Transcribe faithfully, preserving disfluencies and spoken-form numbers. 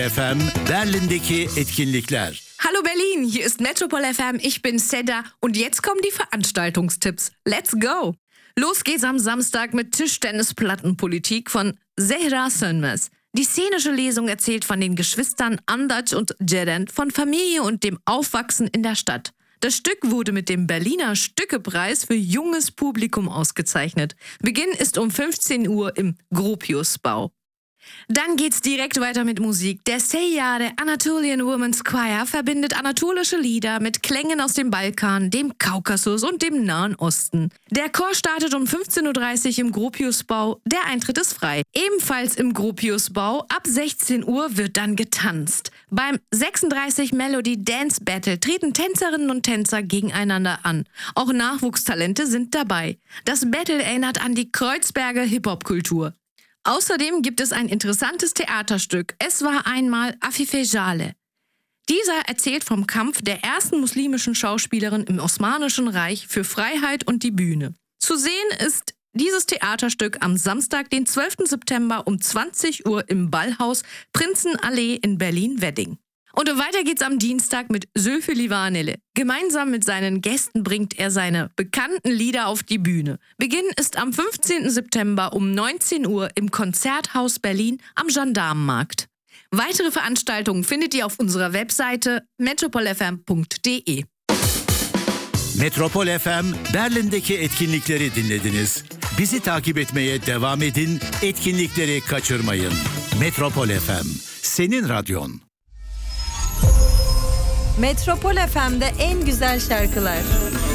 F M Berlin'deki etkinlikler. Hallo Berlin, hier ist Metropol F M, ich bin Seda und jetzt kommen die Veranstaltungstipps. Let's go! Los geht's am Samstag mit Tischtennisplattenpolitik von Zehra Sönmez. Die szenische Lesung erzählt von den Geschwistern Andaç und Ceren, von Familie und dem Aufwachsen in der Stadt. Das Stück wurde mit dem Berliner Stückepreis für junges Publikum ausgezeichnet. Beginn ist um fünfzehn Uhr im Gropiusbau. Dann geht's direkt weiter mit Musik. Der Seyyare Anatolian Women's Choir verbindet anatolische Lieder mit Klängen aus dem Balkan, dem Kaukasus und dem Nahen Osten. Der Chor startet um fünfzehn Uhr dreißig im Gropiusbau. Der Eintritt ist frei. Ebenfalls im Gropiusbau ab sechzehn Uhr wird dann getanzt. Beim sechsunddreißig Melody Dance Battle treten Tänzerinnen und Tänzer gegeneinander an. Auch Nachwuchstalente sind dabei. Das Battle erinnert an die Kreuzberger Hip-Hop-Kultur. Außerdem gibt es ein interessantes Theaterstück. Es war einmal Afife Jale. Dieser erzählt vom Kampf der ersten muslimischen Schauspielerin im Osmanischen Reich für Freiheit und die Bühne. Zu sehen ist dieses Theaterstück am Samstag, den zwölften September um zwanzig Uhr im Ballhaus Prinzenallee in Berlin-Wedding. Und weiter geht's am Dienstag mit Zülfü Livaneli. Gemeinsam mit seinen Gästen bringt er seine bekannten Lieder auf die Bühne. Beginn ist am fünfzehnten September um neunzehn Uhr im Konzerthaus Berlin am Gendarmenmarkt. Weitere Veranstaltungen findet ihr auf unserer Webseite metropol f m punkt d e. Metropol F M Berlin'deki etkinlikleri dinlediniz. Bizi takip etmeye devam edin, etkinlikleri kaçırmayın. Metropol F M, senin radyon. Metropol F M'de en güzel şarkılar.